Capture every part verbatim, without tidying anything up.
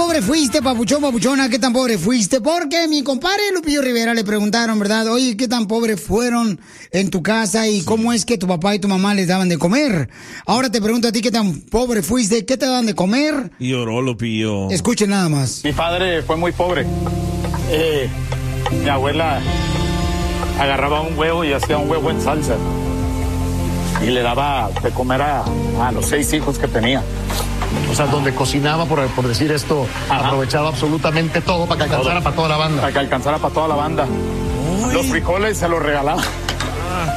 pobre fuiste, papuchón, papuchona? ¿Qué tan pobre fuiste? Porque mi compadre Lupillo Rivera le preguntaron, ¿verdad? Oye, ¿qué tan pobre fueron en tu casa y sí. cómo es que tu papá y tu mamá les daban de comer? Ahora te pregunto a ti, ¿qué tan pobre fuiste? ¿Qué te daban de comer? Y lloró Lupillo. Escuchen nada más. Mi padre fue muy pobre. Eh, mi abuela agarraba un huevo y hacía un huevo en salsa. Y le daba de comer a, a los seis hijos que tenía. O sea, donde cocinaba, por, por decir esto, Ajá. aprovechaba absolutamente todo para que alcanzara todo, para toda la banda. Para que alcanzara para toda la banda. Uy. Los frijoles se los regalaba. Ah.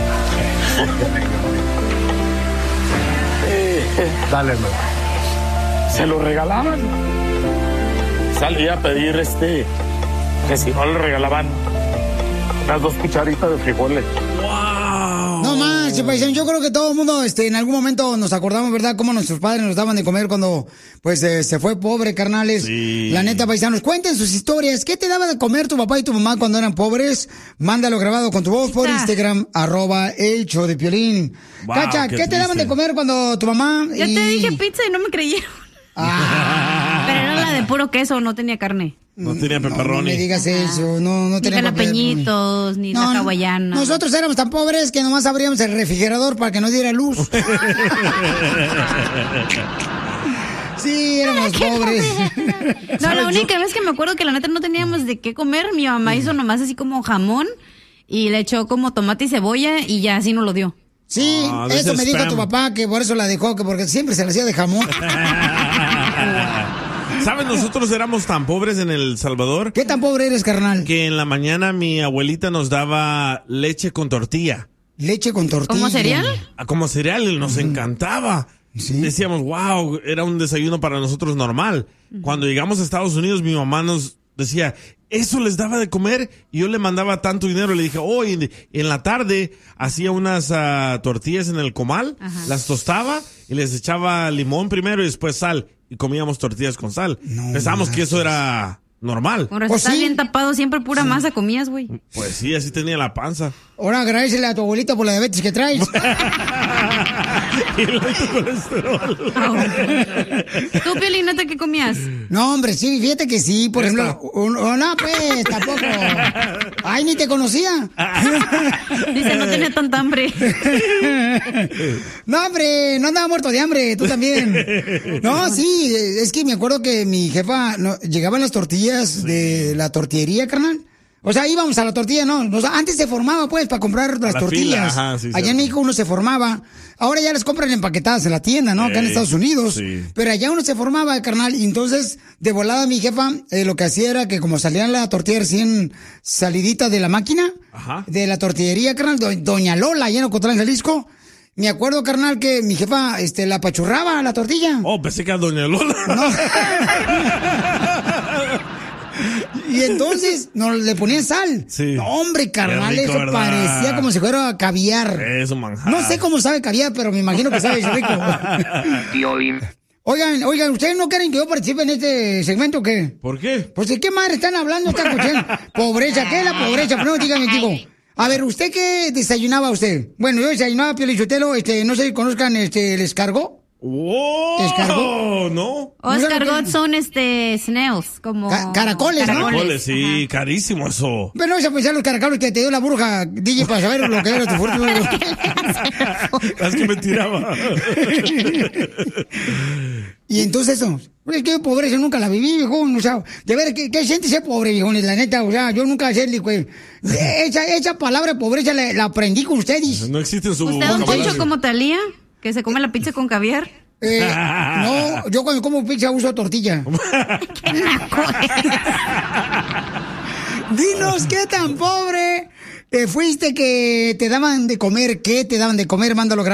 eh, Dale, no. Se los regalaban. Salía a pedir este, que si no le regalaban las dos cucharitas de frijoles. No más, paisano, yo creo que todo el mundo este, en algún momento nos acordamos, ¿verdad? Cómo nuestros padres nos daban de comer cuando pues eh, se fue pobre, carnales. Sí. La neta, paisanos, cuenten sus historias. ¿Qué te daba de comer tu papá y tu mamá cuando eran pobres? Mándalo grabado con tu voz por Instagram, arroba el show de Piolín. Wow, Cacha, ¿qué, ¿qué te daban de comer cuando tu mamá? Ya y... te dije pizza y no me creyeron. Ah. Pero era la de puro queso, no tenía carne. No tenía pepperoni. No, no me digas eso, no, no tenía ni jalapeñitos, ni no, la hawaiana. Nosotros éramos tan pobres que nomás abríamos el refrigerador para que nos diera luz. Sí, éramos pobres. No, la única vez que me acuerdo que la neta no teníamos de qué comer, mi mamá hizo nomás así como jamón y le echó como tomate y cebolla y ya así nos lo dio. Sí, oh, eso me spam. Dijo tu papá que por eso la dejó, que porque siempre se la hacía de jamón. ¿Sabes? Nosotros éramos tan pobres en El Salvador. ¿Qué tan pobre eres, carnal? Que en la mañana mi abuelita nos daba leche con tortilla. ¿Leche con tortilla? ¿Como cereal? Como cereal, nos mm. encantaba. ¿Sí? Decíamos, wow, era un desayuno para nosotros normal. Mm. Cuando llegamos a Estados Unidos, mi mamá nos decía, eso les daba de comer, y yo le mandaba tanto dinero. Le dije, oh, en, en la tarde hacía unas uh, tortillas en el comal, Ajá. las tostaba y les echaba limón primero y después sal. Y comíamos tortillas con sal. No, Pensábamos que eso era normal. Ahora ¿Oh, estás sí? bien tapado, siempre pura sí. masa comías, güey. Pues sí, así tenía la panza. Ahora agradecele a tu abuelita por la diabetes que traes. Y el alto colesterol. ¿Tú, Piolín, neta, qué comías? No, hombre, sí, fíjate que sí. Por ¿Esta? ejemplo, un, un, no, pues, tampoco. Ay, ni te conocía. Dice, no tenía tanta hambre. No, hombre, no andaba muerto de hambre, tú también. No, sí, es que me acuerdo que mi jefa, no, llegaban las tortillas sí. de la tortillería, carnal. O sea, íbamos a la tortilla, ¿no? O sea, antes se formaba, pues, para comprar las tortillas. Ajá, sí, allá sí. en México uno se formaba. Ahora ya las compran empaquetadas en la tienda, ¿no? Acá en Estados Unidos. Sí. Pero allá uno se formaba, carnal. Y entonces, de volada, mi jefa, eh, lo que hacía era que como salían la tortilla recién salidita de la máquina, Ajá. de la tortillería, carnal, do, doña Lola, allá en Ocotlán, Jalisco. Me acuerdo, carnal, que mi jefa, este, la apachurraba la tortilla. Oh, pensé que era doña Lola. No. Y entonces nos le ponían sal. Sí. No, hombre, carnal, rico, eso ¿verdad? Parecía como si fuera caviar. Eso, manjar. No sé cómo sabe caviar, pero me imagino que sabe rico. Oigan, oigan, ¿ustedes no quieren que yo participe en este segmento o qué? ¿Por qué? Pues de qué madre están hablando esta cuestión. Pobreza, ¿qué es la pobreza? Pero no díganme, digo. A ver, ¿usted qué desayunaba usted? Bueno, yo desayunaba Piolín Sotelo, este, no sé si conozcan este el escargot. ¡Oh! ¿Escargot? No. O escargot son este snails, como Ca caracoles, ¿no? Caracoles, sí, Ajá. carísimo eso. Pero no vas a pensar los caracoles que te dio la bruja, D J, para saber lo que era tu fortuna. Las que me tiraba. Y entonces eso, es que pobreza nunca la viví, viejón, o sea, de ver, ¿qué, qué siente ser pobre, viejón? La neta, o sea, yo nunca sé, pues, esa, esa palabra pobreza la, la aprendí con ustedes. No existe en su ¿Usted un poncho como Talía? ¿Que se come la pizza con caviar? Eh, no, yo cuando como pizza uso tortilla. ¡Qué naco eres! Dinos, ¿qué tan pobre eh, fuiste que te daban de comer? ¿Qué te daban de comer? Mándalo.